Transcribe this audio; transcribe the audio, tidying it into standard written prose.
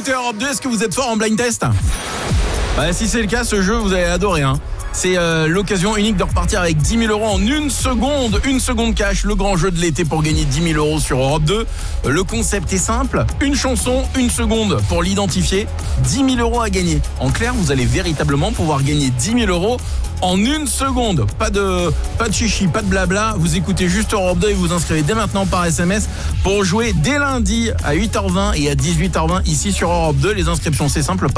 écoutez Europe 2, est-ce que vous êtes fort en blind test ? Si c'est le cas, ce jeu, vous allez adorer. C'est l'occasion unique de repartir avec 10 000 € en une seconde cash, le grand jeu de l'été pour gagner 10 000 € sur Europe 2. Le concept est simple, une chanson, une seconde pour l'identifier, 10 000 € à gagner. En clair, vous allez véritablement pouvoir gagner 10 000 € en une seconde. Pas de chichi, pas de blabla, vous écoutez juste Europe 2 et vous inscrivez dès maintenant par SMS pour jouer dès lundi à 8h20 et à 18h20 ici sur Europe 2. Les inscriptions, c'est simple.